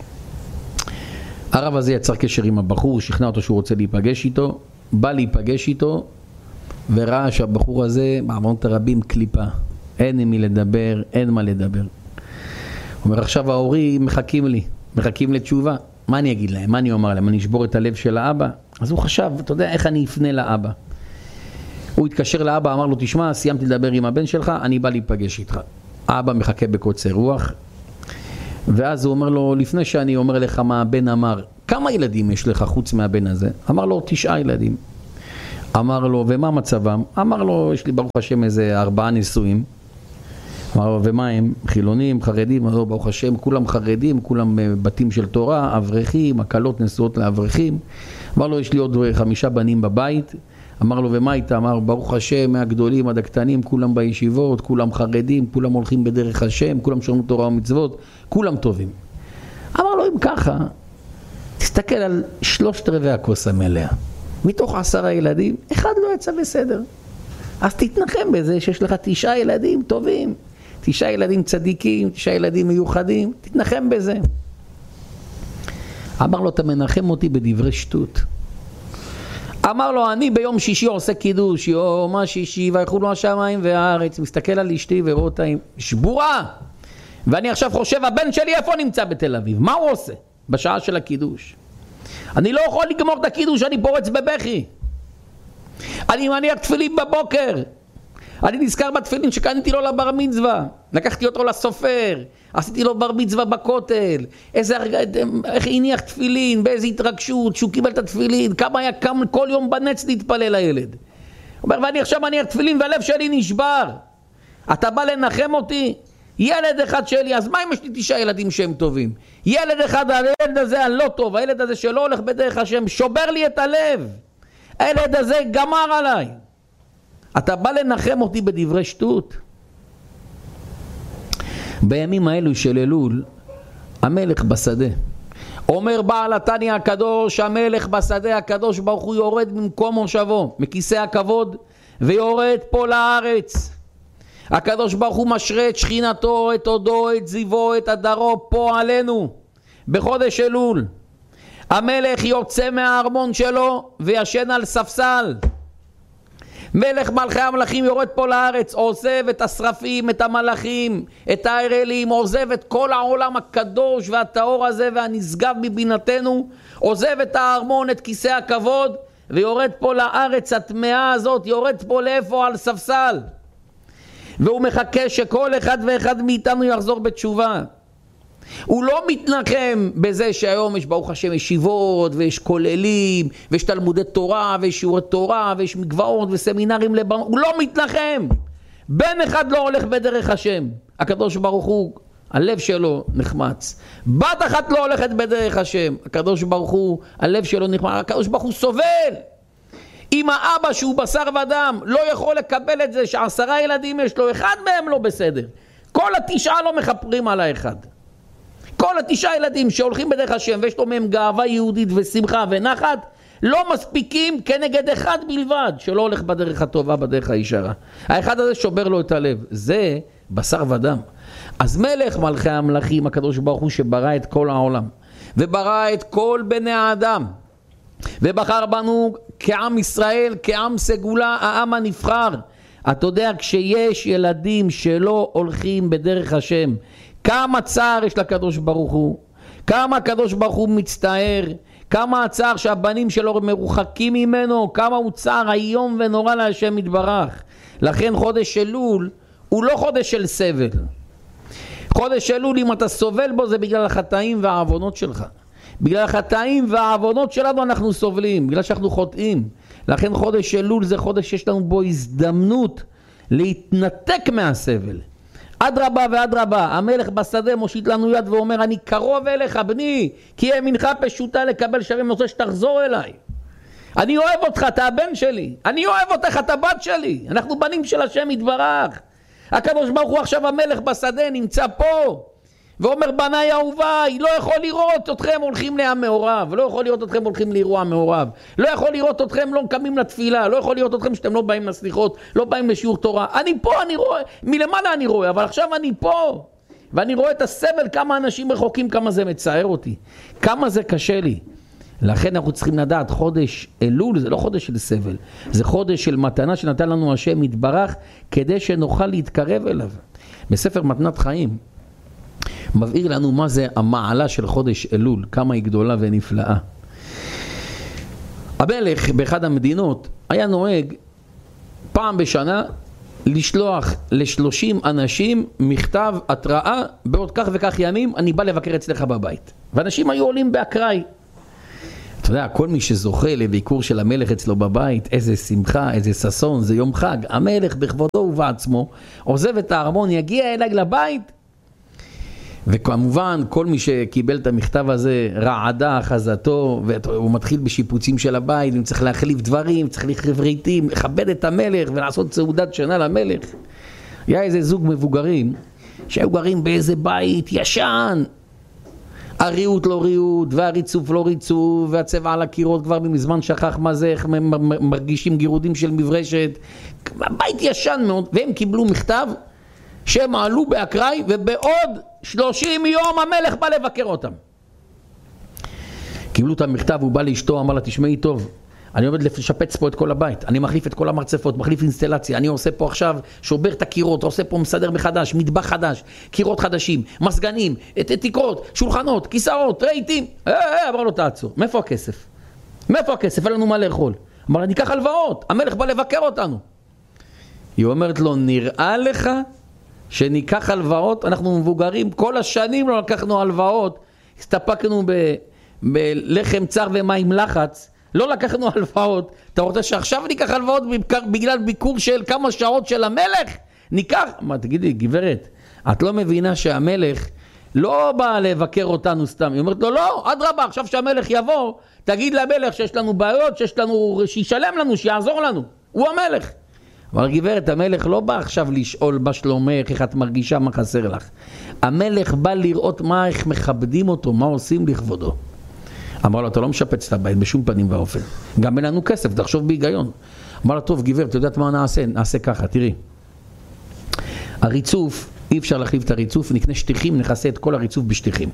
הרב הזה יצר קשר עם הבחור, שכנע אותו שהוא רוצה להיפגש איתו, בא להיפגש איתו, וראה שהבחור הזה, בעוונות הרבים, קליפה. אין עם מי לדבר, אין מה לדבר. הוא אומר, עכשיו ההורים מחכים לתשובה. מה אני אגיד להם? מה אני אומר להם? אני אשבור את הלב של האבא? אז הוא חשב, אתה יודע, איך אני אפנה לאבא? הוא התקשר לאבא, אמר לו, תשמע, סיימתי לדבר עם הבן שלך, אני בא להיפגש איתך. האבא מחכה בקוצר רוח, ואז הוא אומר לו, לפני שאני אומר לך מה הבן אמר, כמה ילדים יש לך חוץ מהבן הזה? אמר לו, 9 ילדים. אמר לו, ומה מצבם? אמר לו, יש לי ברוך השם איזה 4 נשואים. אמר לו, ומה הם? חילונים, חרדים? אמר לו, ברוך השם, כולם חרדים, כולם בתים של תורה, אברכים, הקלות נשואות לאברכים. אמר לו, יש לי עוד 5 בנים בבית. אמר לו, ומה איתה? אמר, ברוך השם, מהגדולים עד הקטנים, כולם בישיבות, כולם חרדים, כולם הולכים בדרך השם, כולם שומרים תורה ומצוות, כולם טובים. אמר לו, אם ככה, תסתכל על 3/4 הכוס המלאה. מתוך 10 ילדים, אחד לא יצא בסדר. אז תתנחם בזה שיש לך 9 ילדים טובים, 9 ילדים צדיקים, 9 ילדים מיוחדים, תתנחם בזה. אמר לו, אתה מנחם אותי בדברי שטות. אמר לו, אני ביום שישי עושה קידוש, יום השישי ויחולו השמיים והארץ, מסתכל על אשתי ורואה אותה שבורה. ואני עכשיו חושב, הבן שלי איפה נמצא בתל אביב? מה הוא עושה בשעה של הקידוש? אני לא יכול לגמור את הקידוש, אני פורץ בבכי. אני מניח תפילין בבוקר. אני נזכר בתפילין שקניתי לו לבר מצווה. לקחתי אותו לסופר, עשיתי לו בר מצווה בכותל. איך הניח תפילין, באיזו התרגשות, שהוא קיבל את התפילין, כמה היה קם כל יום בנץ להתפלל לילד. הוא אומר, ואני עכשיו מניח תפילין והלב שלי נשבר. אתה בא לנחם אותי? ילד אחד שלי, אז מה אם יש לי 9 ילדים שהם טובים? ילד אחד, הילד הזה הלא טוב, הילד הזה שלא הולך בדרך השם, שובר לי את הלב. הילד הזה גמר עליי. אתה בא לנחם אותי בדברי שטות? בימים האלו של אלול, המלך בשדה. אומר בעל התניא הקדוש, המלך בשדה, הקדוש ברוך הוא יורד ממקום מושבו, מכיסא הכבוד, ויורד פה לארץ. הקדוש ברוך הוא משרה את שכינתו, את הודו, את זיוו, את הדרו פה עלינו, בחודש אלול. המלך יוצא מהארמון שלו וישן על ספסל. מלך מלכי המלכים יורד פה לארץ, עוזב את השרפים, את המלאכים, את האראלים, עוזב את כל העולם הקדוש והטהור הזה והנשגב מבינתנו, עוזב את הארמון, את כיסא הכבוד, ויורד פה לארץ הטמאה הזאת, יורד פה לאיפה? על ספסל. והוא מחכה שכל אחד ואחד מאיתנו יחזור בתשובה. הוא לא מתנחם בזה שהיום יש ברוך השם ישיבות ויש כוללים ויש תלמודי תורה ויש שיעורי תורה ויש מקוואות וסמינרים לבנות. הוא לא מתנחם. בן אחד לא הולך בדרך השם. הקדוש ברוך הוא, הלב שלו נחמץ. בת אחת לא הולכת בדרך השם. הקדוש ברוך הוא, הלב שלו נחמץ. הקדוש ברוך הוא סובל. אם האבא שהוא בשר ודם לא יכול לקבל את זה ש10 ילדים יש לו, אחד מהם לא בסדר. כל 9 לא מחפרים על האחד. כל 9 ילדים שהולכים בדרך השם ויש לו מהם גאווה יהודית ושמחה ונחת, לא מספיקים כנגד אחד בלבד שלא הולך בדרך הטובה, בדרך הישרה. האחד הזה שובר לו את הלב. זה בשר ודם. אז מלך מלכי המלכים, הקדוש ברוך הוא שברא את כל העולם וברא את כל בני האדם ובחר בנו כעם ישראל, כעם סגולה, העם הנבחר. אתה יודע, כשיש ילדים שלא הולכים בדרך השם, כמה צער יש לקדוש ברוך הוא, כמה הקדוש ברוך הוא מצטער, כמה הצער שהבנים שלו מרוחקים ממנו, כמה הוא צער איום ונורא להשם יתברך. לכן חודש אלול הוא לא חודש של סבל. חודש אלול, אם אתה סובל בו, זה בגלל החטאים והעוונות שלך. בגלל החטאים והעוונות שלנו אנחנו סובלים, בגלל שאנחנו חוטאים. לכן חודש אלול זה חודש שיש לנו בו הזדמנות להתנתק מהסבל. אדרבה ואדרבה, המלך בשדה מושיט לנו יד ואומר, אני קרוב אליך בני, כי ימינך פשוטה לקבל שרים, אני רוצה שתחזור אליי. אני אוהב אותך, אתה הבן שלי. אני אוהב אותך, אתה בת שלי. אנחנו בנים של השם יתברך. הקדוש ברוך הוא עכשיו המלך בשדה נמצא פה ואומר, בניי אהוביי, לא יכול לראות אתכם הולכים לים מעורב, לא יכול לראות אתכם הולכים לאירוע מעורב, לא יכול לראות אתכם לא מקמים לתפילה, לא יכול לראות אתכם שאתם לא באים לסליחות, לא באים לשיעור תורה. אני פה, אני רואה, מלמעלה אני רואה, אבל עכשיו אני פה ואני רואה את הסבל, כמה אנשים רחוקים, כמה זה מצער אותי, כמה זה קשה לי. לכן אנחנו צריכים לדעת, חודש אלול זה לא חודש של סבל, זה חודש של מתנה שנתן לנו השם יתברך כדי שנוכל להתקרב אליו. בספר מתנת חיים מבהיר לנו מה זה המעלה של חודש אלול, כמה היא גדולה ונפלאה. המלך באחד המדינות היה נוהג פעם בשנה לשלוח ל30 אנשים מכתב התראה, בעוד כך וכך ימים אני בא לבקר אצלך בבית. ואנשים היו עולים באקראי. אתה יודע, כל מי שזוכה לביקור של המלך אצלו בבית, איזה שמחה, איזה ששון, זה יום חג. המלך בכבודו ובעצמו עוזב את הארמון, יגיע אליי לבית. וכמובן כל מי שקיבל את המכתב הזה רעדה אחזתו, והוא מתחיל בשיפוצים של הבית, צריך להחליף דברים, צריך להחליף רהיטים, לכבד את המלך ולעשות סעודת שנה למלך. היה איזה זוג מבוגרים שהיו גרים באיזה בית ישן, הריהוט לא ריהוט והריצוף לא ריצוף והצבע על הקירות כבר מזמן שכח מה זה, איך מרגישים גירודים של מברשת, בית ישן מאוד. והם קיבלו מכתב שהם עלו באקראי ובעוד 30 יום המלך בא לבקר אותם. קיבלו את המכתב, הוא בא לאשתו, אמר לה, תשמעי טוב, אני עומד לשפץ פה את כל הבית, אני מחליף את כל המרצפות, מחליף אינסטלציה, אני עושה פה עכשיו, שובר את הקירות, עושה פה מסדר מחדש, מטבח חדש, קירות חדשים, מסגנים, תקרות, שולחנות, כיסאות, רהיטים. אמר לו תעצור, מאיפה הכסף? מאיפה הכסף? אין לנו מה לאכול. אמר לה, ניקח הלוואות, המלך בא לבקר אותנו. היא אומרת לו, נראה לך שניקח הלוואות? אנחנו מבוגרים, כל השנים לא לקחנו הלוואות, הסתפקנו בלחם צר ומים לחץ, לא לקחנו הלוואות. אתה רוצה שעכשיו ניקח הלוואות בגלל ביקור של כמה שעות של המלך? ניקח? מה, תגידי, גברת, את לא מבינה שהמלך לא בא לבקר אותנו סתם. היא אומרת לו, לא, אדרבה, עכשיו שהמלך יבוא, תגיד למלך שיש לנו בעיות, שישלם לנו, שיעזור לנו. הוא המלך. אבל גברת, המלך לא בא עכשיו לשאול בשלומך, איך את מרגישה, מה חסר לך. המלך בא לראות איך מכבדים אותו, מה עושים לכבודו. אמר לו, אתה לא משפץ את הבית בשום פנים ואופן. גם אין לנו כסף, תחשוב בהיגיון. אמר לו, טוב גברת, אתה יודעת מה נעשה? נעשה ככה, תראי. הריצוף, אי אפשר להחליף את הריצוף, נקנה שטיחים, נכסה את כל הריצוף בשטיחים.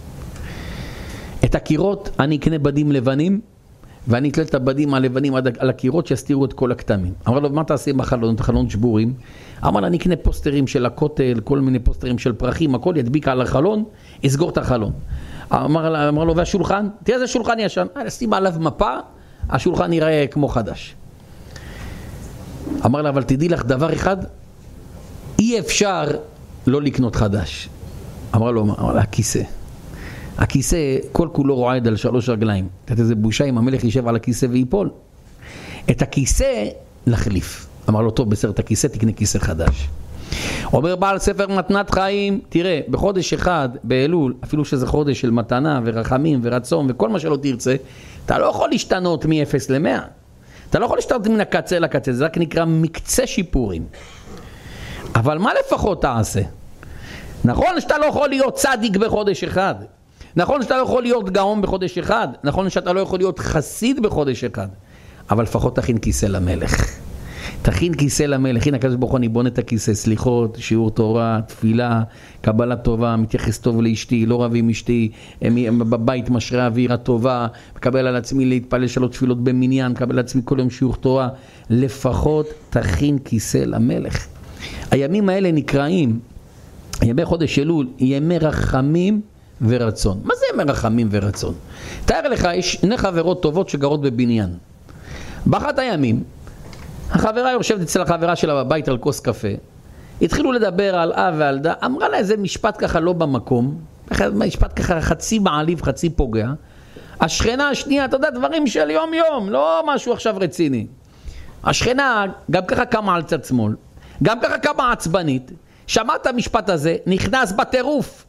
את הקירות, אני אקנה בדים לבנים, ואני אתלה את הבדים הלבנים על הקירות שיסתירו את כל הכתמים. אמר לו, מה תעשה עם החלון? חלון שבורים. אמר לו, אני אקנה פוסטרים של הכותל, כל מיני פוסטרים של פרחים, הכל ידביק על החלון, יסגור את החלון. אמר לו, והשולחן? תראה, זה שולחן ישן. שים עליו מפה, השולחן יראה כמו חדש. אמר לה, אבל תדעי לך דבר אחד, אי אפשר לא לקנות חדש. אמר לו, הכיסא. הכיסא כל כולו רועד על 3 רגליים. תראה איזה בושה אם המלך יישב על הכיסא ויפול. את הכיסא להחליף. אמר לו, טוב, בסדר, את הכיסא תקנה כיסא חדש. אומר בעל ספר מתנת חיים, תראה, בחודש אחד, באלול, אפילו שזה חודש של מתנה ורחמים ורצון וכל מה שלא תרצה, אתה לא יכול להשתנות מ-0 ל-100. אתה לא יכול להשתנות מן הקצה לקצה, זה רק נקרא מקצה שיפורים. אבל מה לפחות תעשה? נכון שאתה לא יכול להיות צדיק בחודש אחד. נכון שאתה לא יכול להיות גאון בחודש אחד. נכון שאתה לא יכול להיות חסיד בחודש אחד. אבל לפחות תכין כיסא למלך. תכין כיסא למלך. הנה הקדוש ברוך הוא, אני בונה את הכיסא, סליחות, שיעור תורה, תפילה, קבלה טובה, מתייחס טוב לאשתי, לא רב עם אשתי, בבית משרה אווירה טובה, מקבל על עצמי להתפלל 3 תפילות במניין, מקבל על עצמי כל יום שיעור תורה. לפחות תכין כיסא למלך. הימים האלה נקראים, ימי חודש אלול, ימי רחמים ורצון. מה זה ימי רחמים ורצון? תאר לך, יש 2 חברות טובות שגרות בבניין. באחת הימים, החברה יושבת אצל החברה שלה בבית על כוס קפה, התחילו לדבר על אב ועל דה, אמרה לה איזה משפט ככה לא במקום, משפט ככה חצי מעליב, חצי פוגע. השכנה השנייה, אתה יודע, דברים של יום יום, לא משהו עכשיו רציני. השכנה גם ככה קמה על צד שמאל, גם ככה קמה עצבנית, שמעת את המשפט הזה, נכנס בטירוף.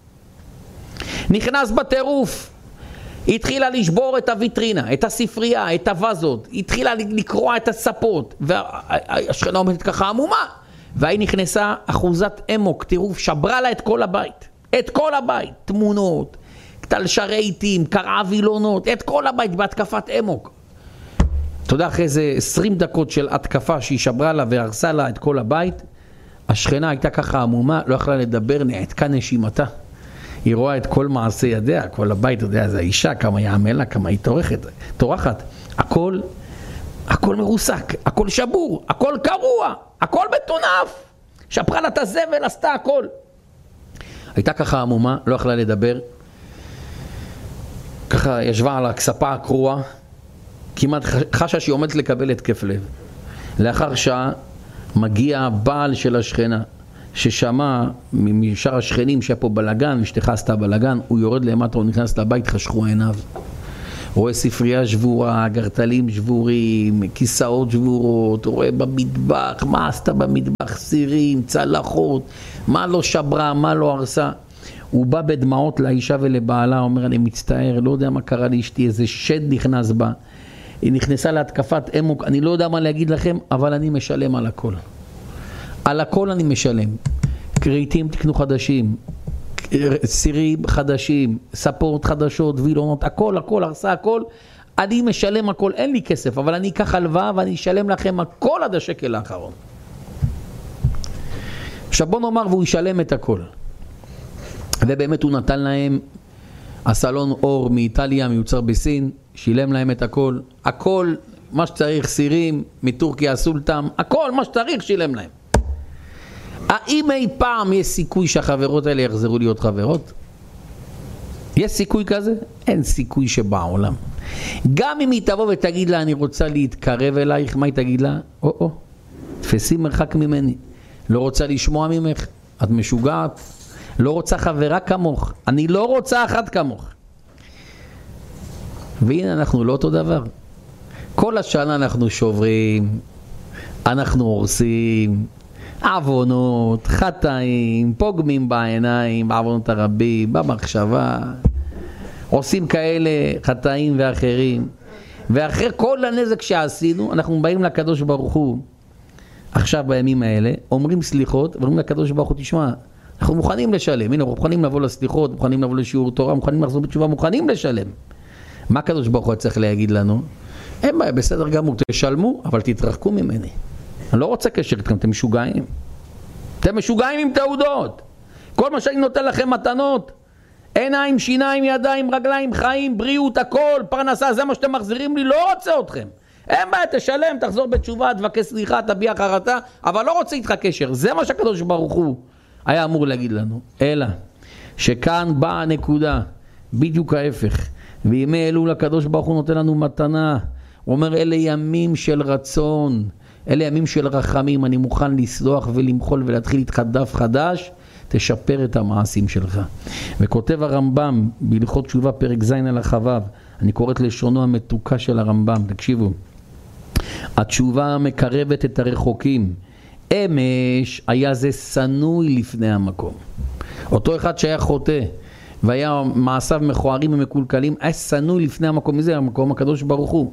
נכנס בטירוף. היא התחילה לשבור את הוויטרינה, את הספרייה, את הווזות, היא התחילה לקרוע את הספות, והשכנה עומדת ככה עמומה, והיא נכנסה אחוזת אמוק, טירוף, שברה לה את כל הבית. את כל הבית, תמונות, תלשה רהיטים, קרעה וילונות, את כל הבית בהתקפת אמוק. אתה יודע, אחרי איזה 20 דקות של התקפה שהיא שברה לה והרסה לה את כל הבית, השכנה הייתה ככה עמומה, לא יכלה לדבר, נעתקה נשימתה. היא רואה את כל מעשה ידיה, כל הבית, יודע, זה האישה, כמה היא עמלה, כמה היא טורחת. הכל מרוסק, הכל שבור, הכל קרוע, הכל מטונף. שפרה לה את הזבל, עשתה הכל. הייתה ככה עמומה, לא יכלה לדבר. ככה ישבה על הכספה הקרועה, כמעט חשה שהיא עומדת לקבל התקף לב. לאחר שעה מגיע הבעל של השכנה, ששמע משאר השכנים שהיה פה בלגן, אשתך עשתה בלגן, הוא יורד למטה, הוא נכנס לבית, חשכו עיניו. רואה ספרייה שבורה, גרטלים שבורים, כיסאות שבורות, רואה במטבח, מה עשתה במטבח, סירים, צלחות, מה לא שברה, מה לא הרסה. הוא בא בדמעות לאישה ולבעלה, אומר, אני מצטער, לא יודע מה קרה לאשתי, איזה שד נכנס בה. היא נכנסה להתקפת אמוק, אני לא יודע מה להגיד לכם, אבל אני משלם על הכל. על הכל אני משלם. רהיטים תקנו חדשים, סירים חדשים, ספות חדשות, וילונות, הכל, הרסה הכל. אני משלם הכל, אין לי כסף, אבל אני אקח הלוואה ואני אשלם לכם הכל עד השקל האחרון. עכשיו בוא נאמר והוא ישלם את הכל. ובאמת הוא נתן להם הסלון אור מאיטליה, מיוצר בסין, שילם להם את הכל, הכל מה שצריך, סירים מטורקיה הסולטן, הכל מה שצריך שילם להם. האם אי פעם יש סיכוי שהחברות האלה יחזרו להיות חברות? יש סיכוי כזה? אין סיכוי שבעולם. גם אם היא תבוא ותגיד לה אני רוצה להתקרב אלייך, מה היא תגיד לה? תפסי מרחק ממני, לא רוצה לשמוע ממך, את משוגעת, לא רוצה חברה כמוך, אני לא רוצה אחת כמוך. והנה אנחנו לא אותו דבר. כל השנה אנחנו שוברים, אנחנו הורסים, עוונות, חטאים, פוגמים בעיניים, בעוונות הרבים, במחשבה, עושים כאלה חטאים ואחרים. ואחרי כל הנזק שעשינו, אנחנו באים לקדוש ברוך הוא, עכשיו בימים האלה, אומרים סליחות, ואומרים לקדוש ברוך הוא, תשמע, אנחנו מוכנים לשלם, הנה, אנחנו מוכנים לבוא לסליחות, מוכנים לבוא לשיעור תורה, מוכנים לחזור בתשובה, מוכנים לשלם. מה הקדוש ברוך הוא צריך להגיד לנו? אין בעיה, בסדר גמור, תשלמו, אבל תתרחקו ממני. אני לא רוצה קשר איתכם, אתם משוגעים. אתם משוגעים עם תעודות. כל מה שאני נותן לכם מתנות, עיניים, שיניים, ידיים, רגליים, חיים, בריאות, הכל, פרנסה, זה מה שאתם מחזירים לי, לא רוצה אתכם. אין בעיה, תשלם, תחזור בתשובה, תבקש סליחה, תביע חרטה, אבל לא רוצה איתך קשר. זה מה שהקדוש ברוך הוא היה אמור להגיד לנו. אלא שכאן באה הנקודה, בדיוק ההפך. וימי אלול הקדוש ברוך הוא נותן לנו מתנה. הוא אומר, אלה ימים של רצון, אלה ימים של רחמים, אני מוכן לסלוח ולמחול ולהתחיל איתך דף חדש, תשפר את המעשים שלך. וכותב הרמב"ם בהלכות תשובה פרק ז' על החבב, אני קורא את לשונו המתוקה של הרמב"ם, תקשיבו. התשובה מקרבת את הרחוקים. אמש היה זה סנוי לפני המקום. אותו אחד שהיה חוטא, והיה מעשיו מכוערים ומקולקלים, היה סנוי לפני המקום. מזה המקום הקדוש ברוך הוא.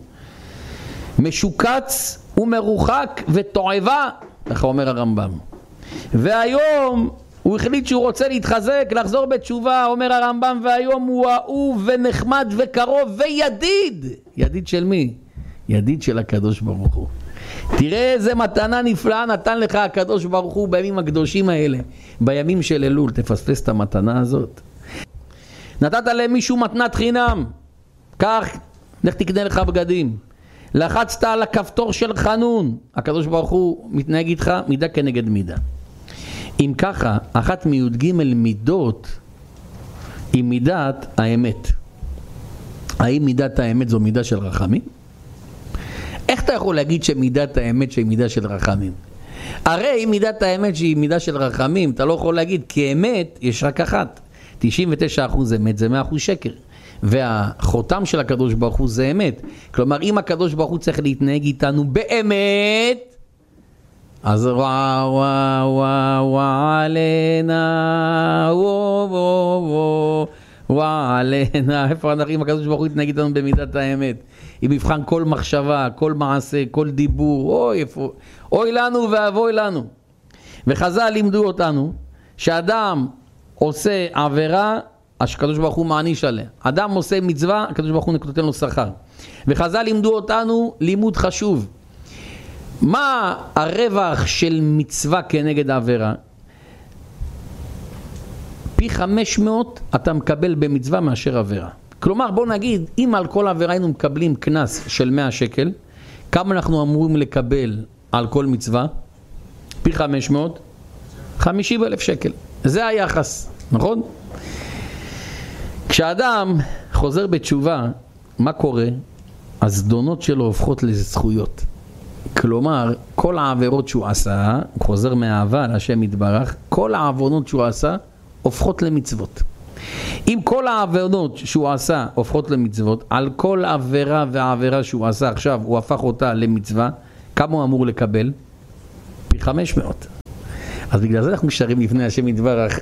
משוקץ ומרוחק ותועבה, ככה אומר הרמב"ם. והיום הוא החליט שהוא רוצה להתחזק, לחזור בתשובה, אומר הרמב"ם, והיום הוא אהוב ונחמד וקרוב וידיד. ידיד של מי? ידיד של הקדוש ברוך הוא. תראה איזה מתנה נפלאה נתן לך הקדוש ברוך הוא בימים הקדושים האלה, בימים של אלול. תפספס את המתנה הזאת. נתת למישהו מתנת חינם, כך, לך תקנה לך בגדים. לחצת על הכפתור של חנון, הקדוש ברוך הוא מתנהג איתך מידה כנגד מידה. אם ככה, אחת מי"ג מידות היא מידת האמת. האם מידת האמת זו מידה של רחמים? איך אתה יכול להגיד שמידת האמת שהיא מידה של רחמים? הרי אם מידת האמת שהיא מידה של רחמים, אתה לא יכול להגיד, כי אמת יש רק אחת. 99% אמת זה 100% שקר. והחותם של הקדוש ברוך הוא זה אמת. כלומר, אם הקדוש ברוך הוא צריך להתנהג איתנו באמת, אז וואו וואו וואו עלינה וואו וואו וואו עלינה. איפה אנחנו, אם הקדוש ברוך הוא יתנהג איתנו במידת האמת? אם יבחן כל מחשבה, כל מעשה, כל דיבור, אוי לנו ואבוי לנו. וחז"ל לימדו אותנו שאדם עושה עבירה, הקדוש ברוך הוא מעניש עליה. אדם עושה מצווה, הקדוש ברוך הוא נותן לו שכר. וחז"ל לימדו אותנו לימוד חשוב. מה הרווח של מצווה כנגד העבירה? פי 500 אתה מקבל במצווה מאשר עבירה. כלומר, בוא נגיד, אם על כל עבירה היינו מקבלים קנס של 100 שקל, כמה אנחנו אמורים לקבל על כל מצווה? פי 500? 50,000 שקל. זה היחס, נכון? כשאדם חוזר בתשובה, מה קורה? הזדונות שלו הופכות לזכויות. כלומר, כל העבירות שהוא עשה, הוא חוזר מאהבה להשם יתברך, כל העוונות שהוא עשה הופכות למצוות. אם כל העוונות שהוא עשה הופכות למצוות, על כל עבירה ועבירה שהוא עשה עכשיו, הוא הפך אותה למצווה, כמה הוא אמור לקבל? פי 500. אז בגלל זה אנחנו שרים לפני השם יתברך,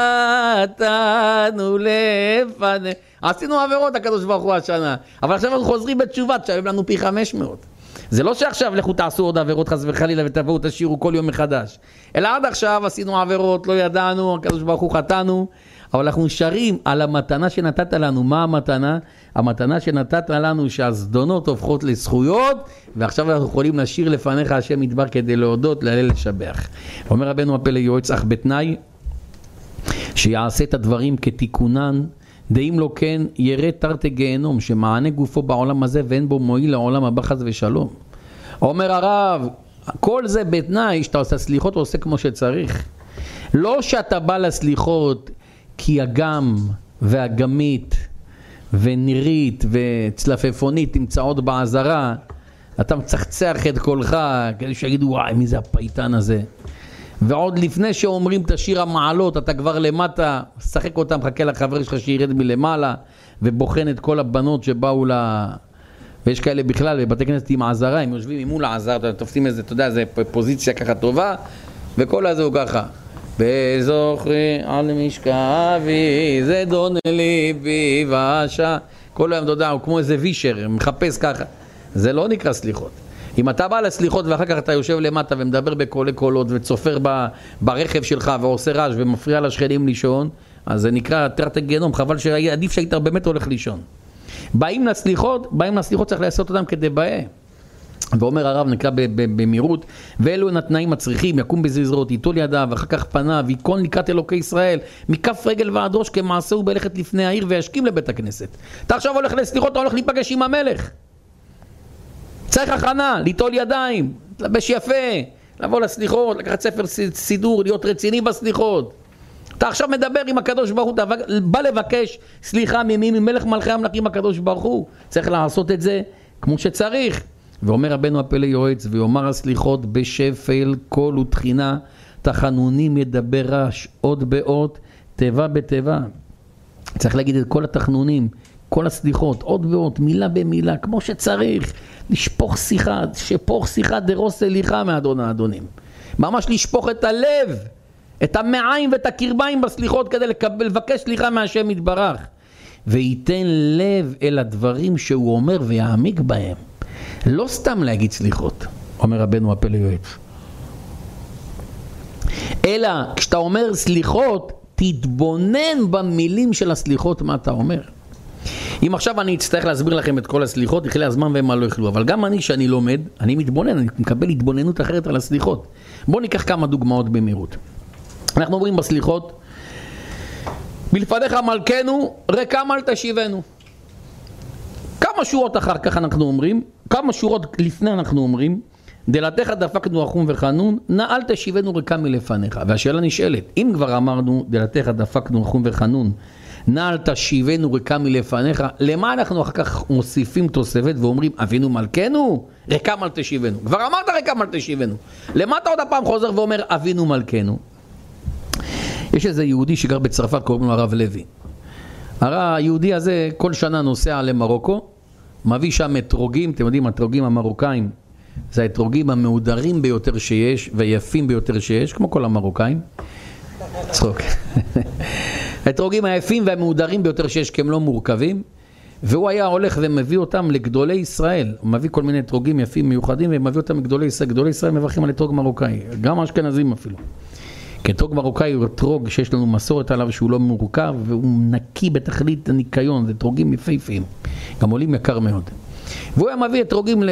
חטאנו לפני. עשינו עבירות הקדוש ברוך הוא השנה, אבל עכשיו אנחנו חוזרים בתשובה, תשלם לנו פי 500. זה לא שעכשיו לכו תעשו עוד עבירות חס וחלילה ותבואו תשירו כל יום מחדש, אלא עד עכשיו עשינו עבירות, לא ידענו, הקדוש ברוך הוא חטאנו, אבל אנחנו שרים על המתנה שנתת לנו. מה המתנה? המתנה שנתת לנו שהזדונות הופכות לזכויות, ועכשיו אנחנו יכולים לשיר לפניך השם יתברך כדי להודות, להלל, לשבח. אומר רבנו הפלא יועץ, אך בתנאי שיעשה את הדברים כתיקונן דאים לו כן ירא תרתי גיהנום, שמענה גופו בעולם הזה ואין בו מועיל לעולם הבא חס ושלום. אומר הרב, כל זה בתנאי שאתה עושה סליחות ועושה כמו שצריך. לא שאתה בא לסליחות כי הגם והגמית ונירית וצלפפונית נמצאות בעזרה, אתה מצחצח את קולך כדי שיגידו וואי מי זה הפייטן הזה, ועוד לפני שאומרים את השיר המעלות אתה כבר למטה שחק אותם, חכה לחבר שלך שירד מלמעלה ובוחן את כל הבנות שבאו ויש כאלה בכלל בבתי כנסת עם עזרה, הם יושבים מול העזר, תופסים איזה, אתה יודע, איזה פוזיציה ככה טובה, וכל הזה הוא ככה, וזוכרי על משכבי זדון ליבי ועשה, כל היום, אתה יודע, הוא כמו איזה וישר, מחפש ככה. זה לא נקרא סליחות. אם אתה בא לסליחות ואחר כך אתה יושב למטה ומדבר בקולי קולות וצופר ברכב שלך ועושה רעש ומפריע לשכנים לישון, אז זה נקרא תרתי גיהנום, חבל שעדיף שהיית באמת הולך לישון. באים לסליחות צריך לעשות אותם כדי באה. ואומר הרב, נקרא במהירות, ואלו הן התנאים הצריכים, יקום בזזרות, ייטול ידיו, ואחר כך פניו, ייכון לקראת אלוקי ישראל, מכף רגל ועד ראש כמעשהו בלכת לפני העיר וישכים לבית הכנסת. אתה עכשיו הולך לסליחות, אתה הולך להיפגש עם המלך. צריך הכנה, ליטול ידיים, לבש יפה, לבוא לסליחות, לקחת ספר סידור, להיות רציני בסליחות. אתה עכשיו מדבר עם הקדוש ברוך הוא, אתה בא לבקש סליחה ממלך מלכי המלכים הקדוש ברוך הוא. צריך לעשות את זה כמו שצריך. ואומר רבנו הפלא יועץ, ויאמר הסליחות בשפל קול ותחינה, תחנונים ידבר רש, עוד באות, תיבה בתיבה. צריך להגיד את כל התחנונים, כל הסליחות, עוד ועוד, מילה במילה, כמו שצריך. לשפוך שיחה, שפוך שיחה דרוס אליך מאדון האדונים. ממש לשפוך את הלב, את המעיים ואת הקרביים בסליחות כדי לבקש סליחה מהשם יתברך. וייתן לב אל הדברים שהוא אומר ויעמיק בהם. לא סתם להגיד סליחות, אומר רבנו הפלא יועץ. אלא כשאתה אומר סליחות, תתבונן במילים של הסליחות מה אתה אומר. אם עכשיו אני אצטרך להסביר לכם את כל הסליחות, יכלה הזמן והם מה לא יכלו, אבל גם אני שאני לומד, אני מתבונן, אני מקבל התבוננות אחרת על הסליחות. בואו ניקח כמה דוגמאות במהירות. אנחנו אומרים בסליחות, בלפניך מלכנו, רקם אל תשיבנו. כמה שורות אחר כך אנחנו אומרים, כמה שורות לפני אנחנו אומרים, דלתך דפקנו רחום וחנון, נא אל תשיבנו רקם מלפניך. והשאלה נשאלת, אם כבר אמרנו דלתך דפקנו רחום וחנון, נא אל תשיבנו רקם מלפניך, למה אנחנו אחר כך מוסיפים תוספת ואומרים אבינו מלכנו, רקם אל תשיבנו? כבר אמרת רקם אל תשיבנו, למה אתה עוד הפעם חוזר ואומר אבינו מלכנו? יש איזה יהודי שגר בצרפת, קוראים לו הרב לוי. היהודי הזה כל שנה נוסע למרוקו, מביא שם אתרוגים, אתם יודעים, אתרוגים המרוקאים, זה האתרוגים המהודרים ביותר שיש, והיפים ביותר שיש, כמו כל המרוקאים. צחוק. האתרוגים היפים והמהודרים ביותר שיש, כי הם לא מורכבים, והוא היה הולך ומביא אותם לגדולי ישראל. הוא מביא כל מיני אתרוגים יפים מיוחדים, ומביא אותם לגדולי ישראל. גדולי ישראל מברכים על אתרוג מרוקאי, גם אשכנזים אפילו. כי אתרוג מרוקאי הוא אתרוג שיש לנו מסורת עליו שהוא לא מורכב, והוא נקי בתכלית הניקיון, זה אתרוגים יפהפיים. גם עולים יקר מאוד. והוא היה מביא אתרוגים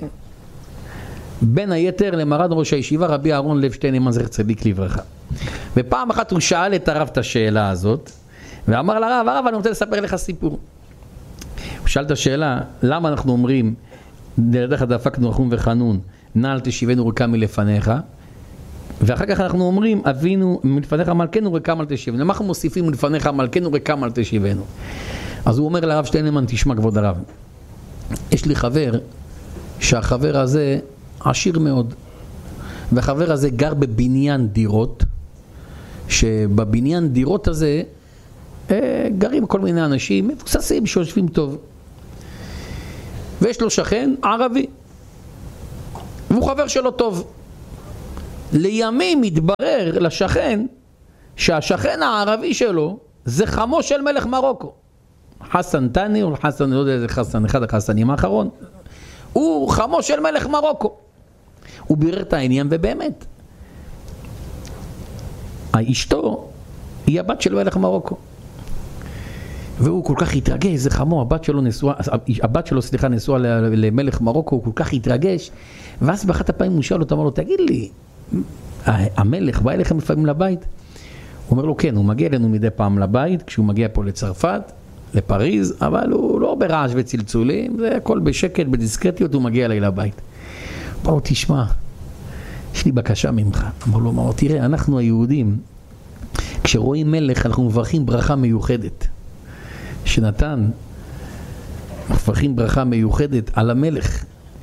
בין היתר למרן ראש הישיבה רבי אהרון לב שטיינמן זכר צדיק לברכה. ופעם אחת הוא שאל את הרב את השאלה הזאת, ואמר לרב, הרב אני רוצה לספר לך סיפור. הוא שאל את השאלה, למה אנחנו אומרים, דלתך דפקנו רחום וחנון, נא אל תשיבנו רקם מלפניך, ואחר כך אנחנו אומרים, אבינו מלפניך מלכנו רקם אל תשיבנו. למה אנחנו מוסיפים מלפניך מלכנו רקם אל תשיבנו? אז הוא אומר לרב שטיינמן, תשמע כבוד הרב, יש לי חבר, שהחבר הזה עשיר מאוד, והחבר הזה גר בבניין דירות, שבבניין דירות הזה גרים כל מיני אנשים מבוססים שיושבים טוב, ויש לו שכן ערבי, והוא חבר שלו טוב. לימים מתברר לשכן שהשכן הערבי שלו זה חמו של מלך מרוקו, חסן תני או חסן, לא יודע איזה חסן, אחד החסנים האחרון, הוא חמו של מלך מרוקו. הוא בירר את העניין, ובאמת אשתו היא הבת של מלך מרוקו, והוא כל כך התרגש, זה חמו, הבת שלו נשואה למלך מרוקו, הוא כל כך התרגש, ואז באחת הפעמים הוא שאל אותו, אמר לו, תגיד לי, המלך בא אליכם לפעמים לבית? הוא אומר לו, כן, הוא מגיע אלינו מדי פעם לבית, כשהוא מגיע פה לצרפת, לפריז, אבל הוא לא ברעש וצלצולים, זה הכל בשקט, בדיסקרטיות, הוא מגיע אליי לבית. אמר לו, תשמע, יש לי בקשה ממך. אמר לו, תראה, אנחנו היהודים, כשרואים מלך, אנחנו מברכים ברכה מיוחדת. שנתן, מברכים ברכה מיוחדת על המלך.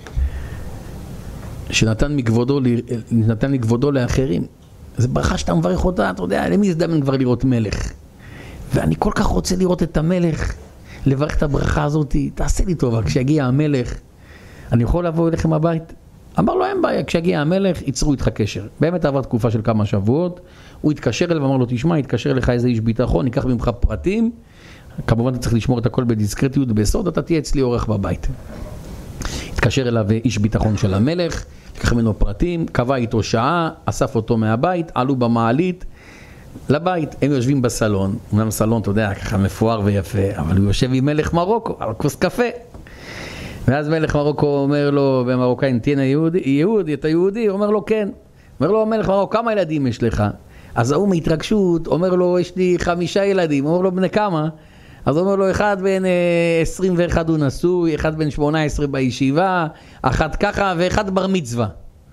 שנתן מכבודו לאחרים. זו ברכה שאתה מברך אותה, אתה יודע, למי הזדמן כבר לראות מלך? ואני כל כך רוצה לראות את המלך, לברך את הברכה הזאת, תעשה לי טובה, כשיגיע המלך, אני יכול לבוא אליכם הבית? אמר לו, אין בעיה, כשיגיע המלך, ייצרו איתך קשר. באמת עבר תקופה של כמה שבועות, הוא התקשר אליו ואמר לו, תשמע, התקשר לך איזה איש ביטחון, ייקח ממך פרטים, כמובן אתה צריך לשמור את הכל בדיסקרטיות, בסוד, אתה תהיה אצלי אורח בבית. התקשר אליו איש ביטחון של המלך, לקח ממנו פרטים, קבע איתו שעה, אסף אותו מהבית, עלו במעלית, לבית, הם יושבים בסלון, אומנם סלון, אתה יודע, ככה מפואר ויפה, אבל הוא יושב עם מלך מרוקו, על כוס קפה. ואז מלך מרוקו אומר לו, במרוקאים, תהיינה יהודי, אתה יהודי? הוא אומר לו, כן. אומר לו, מלך מרוקו, כמה ילדים יש לך? אז ההוא מהתרגשות, אומר לו, יש לי 5 ילדים. הוא אומר לו, בני כמה? אז הוא אומר לו, אחד בן 21 הוא נשוי, אחד בן 18 בישיבה, אחד ככה, ואחד בר מצווה.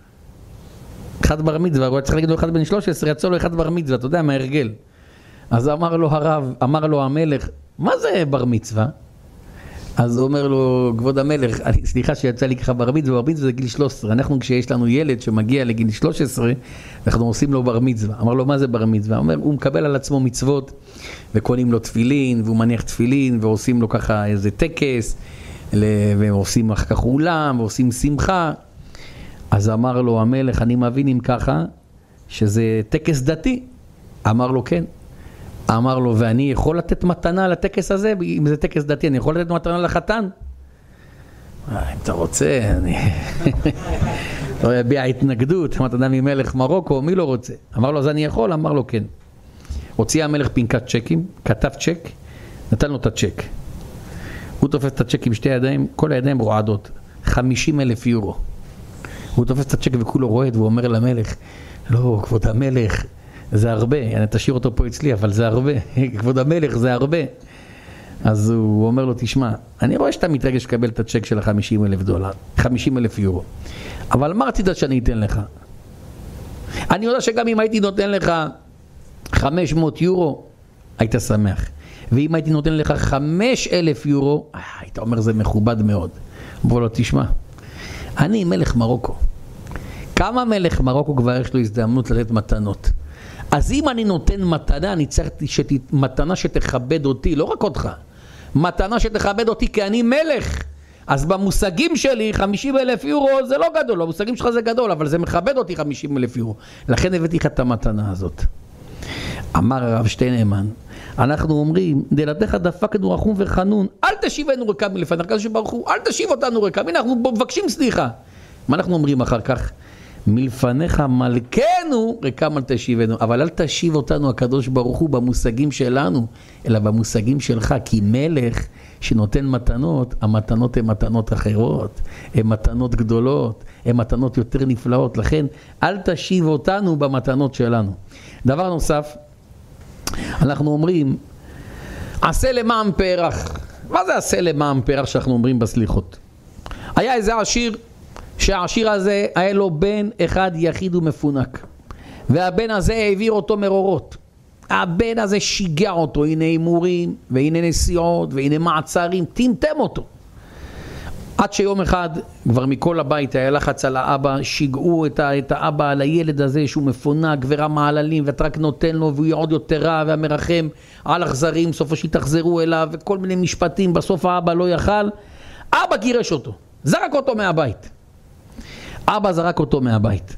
אחד בר מצווה, הוא צריך להגיד לו אחד בן 13, יצא לו אחד בר מצווה, אתה יודע, מהרגל. אז אמר לו הרב, אמר לו המלך, מה זה בר מצווה? אז הוא אומר לו, כבוד המלך, סליחה שיצא לי ככה בר מצווה, בר מצווה זה גיל 13. אנחנו כשיש לנו ילד שמגיע לגיל 13, אנחנו עושים לו בר מצווה. אמר לו, מה זה בר מצווה? אומר, הוא מקבל על עצמו מצוות, וקונים לו תפילין, והוא מניח תפילין, ועושים לו ככה איזה טקס, ועושים אחר כך אולם, ועושים שמחה. אז אמר לו המלך, אני מבין אם ככה, שזה טקס דתי. אמר לו, כן. אמר לו, ואני יכול לתת מתנה לטקס הזה? אם זה טקס דתי, אני יכול לתת מתנה לחתן? אם אתה רוצה, אני לא יביע התנגדות, מתנה ממלך מרוקו, מי לא רוצה? אמר לו, אז אני יכול? אמר לו, כן. הוציא המלך פנקת צ'קים, כתב צ'ק, נתן לו את הצ'ק. הוא תופס את הצ'ק עם 2 ידיים, כל הידיים רועדות, 50,000 יורו. הוא תופס את הצ'ק וכולו רועד, והוא אומר למלך, לא, כבוד המלך, זה הרבה, אני תשאיר אותו פה אצלי, אבל זה הרבה, כבוד המלך, זה הרבה. אז הוא אומר לו, תשמע, אני רואה שאתה מתרגש לקבל את הצ'ק של $50,000, 50,000 יורו. אבל מה רצית שאני אתן לך? אני יודע שגם אם הייתי נותן לך 500 יורו, היית שמח. ואם הייתי נותן לך 5,000 יורו, היית אומר, זה מכובד מאוד. בוא לא תשמע, אני מלך מרוקו. כמה מלך מרוקו כבר יש לו הזדמנות לתת מתנות? אז אם אני נותן מתנה, אני צריך מתנה שתכבד אותי, לא רק אותך. מתנה שתכבד אותי כי אני מלך. אז במושגים שלי 50,000 יורו זה לא גדול, במושגים שלך זה גדול, אבל זה מכבד אותי 50,000 יורו. לכן הבאתי לך את המתנה הזאת. אמר הרב שטיינמן, אנחנו אומרים, דלתך דפקנו רחום וחנון, אל תשיבנו ריקם מלפניך, הקדוש ברוך הוא, אל תשיב אותנו ריקם, הנה אנחנו מבקשים סליחה. מה אנחנו אומרים אחר כך? מלפניך מלכנו ריקם אל תשיבנו, אבל אל תשיב אותנו הקדוש ברוך הוא במושגים שלנו, אלא במושגים שלך, כי מלך שנותן מתנות, המתנות הן מתנות אחרות, הן מתנות גדולות, הן מתנות יותר נפלאות, לכן אל תשיב אותנו במתנות שלנו. דבר נוסף, אנחנו אומרים, עשה למען פרח. מה זה עשה למען פרח שאנחנו אומרים בסליחות? היה איזה עשיר, שהעשיר הזה היה לו בן אחד יחיד ומפונק, והבן הזה העביר אותו מרורות. הבן הזה שיגע אותו, הנה אימורים, והנה נסיעות, והנה מעצרים, טמטם אותו. עד שיום אחד, כבר מכל הבית היה לחץ על האבא, שיגעו את האבא על הילד הזה שהוא מפונק ורם העללים, ואתה רק נותן לו והוא עוד יותר רע והמרחם על אכזרים, סופו שיתחזרו אליו, וכל מיני משפטים, בסוף האבא לא יכל. אבא גירש אותו, זרק אותו מהבית. אבא זרק אותו מהבית.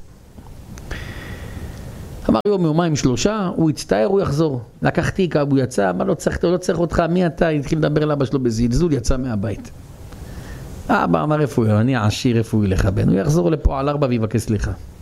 אמר יום, יומיים, 3, הוא הצטער, הוא יחזור. לקח תיק, הוא יצא, אמר לו, לא צריך אותך, מי אתה? התחיל לדבר לאבא שלו בזלזול, יצא מהבית. אבא אמר, איפה הוא? אני עשיר, איפה הוא ילך בן? הוא יחזור לפה על 4 ויבקש סליחה.